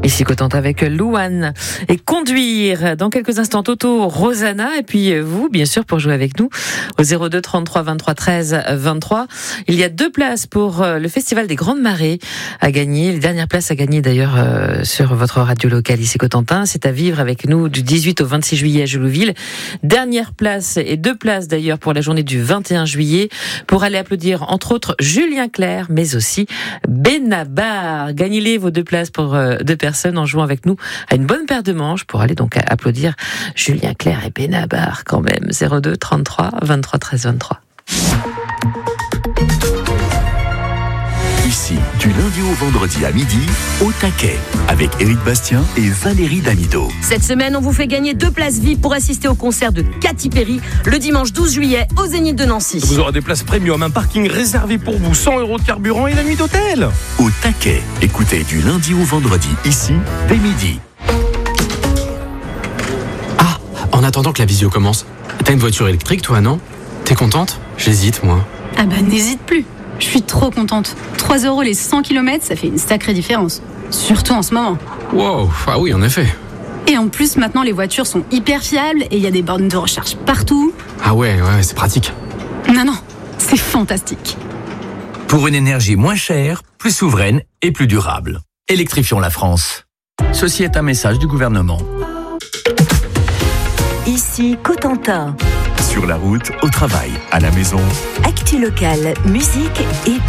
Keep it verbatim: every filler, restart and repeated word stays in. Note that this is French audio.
Ici Cotentin avec Louane. Et conduire dans quelques instants Toto, Rosanna et puis vous, bien sûr, pour jouer avec nous au zéro deux trente-trois vingt-trois treize vingt-trois. Il y a deux places pour le Festival des Grandes Marées à gagner. Les dernières places à gagner d'ailleurs euh, sur votre radio locale ici Cotentin. C'est à vivre avec nous du dix-huit au vingt-six juillet à Joulouville. Dernière place et deux places d'ailleurs pour la journée du vingt et un juillet pour aller applaudir entre autres Julien Clerc mais aussi Benabar. Gagnez-les vos deux places pour euh, deux personnes en jouant avec nous à une bonne paire de manches pour aller donc applaudir Julien Clerc et Benabar quand même. zéro deux trente-trois vingt-trois treize vingt-trois. Ici, du lundi au vendredi à midi, au taquet, avec Éric Bastien et Valérie Damido. Cette semaine, on vous fait gagner deux places V I P pour assister au concert de Katy Perry le dimanche douze juillet au Zénith de Nancy. Vous aurez des places premium, un parking réservé pour vous, cent euros de carburant et la nuit d'hôtel. Au taquet, écoutez du lundi au vendredi, ici, dès midi. Ah, en attendant que la visio commence, t'as une voiture électrique toi, non? T'es contente? J'hésite, moi. Ah bah n'hésite plus. Je suis trop contente. trois euros les cent kilomètres, ça fait une sacrée différence. Surtout en ce moment. Wow, ah oui, en effet. Et en plus, maintenant, les voitures sont hyper fiables et il y a des bornes de recharge partout. Ah ouais, ouais, c'est pratique. Non, non, c'est fantastique. Pour une énergie moins chère, plus souveraine et plus durable. Électrifions la France. Ceci est un message du gouvernement. Ici Cotentin. Sur la route, au travail, à la maison. Actu locale, musique et